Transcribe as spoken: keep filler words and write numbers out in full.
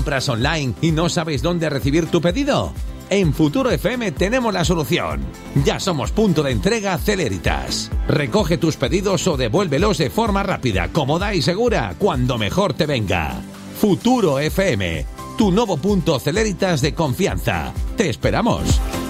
¿Compras online y no sabes dónde recibir tu pedido? En Futuro F M tenemos la solución. Ya somos punto de entrega Celeritas. Recoge tus pedidos o devuélvelos de forma rápida, cómoda y segura, cuando mejor te venga. Futuro F M, tu nuevo punto Celeritas de confianza. Te esperamos.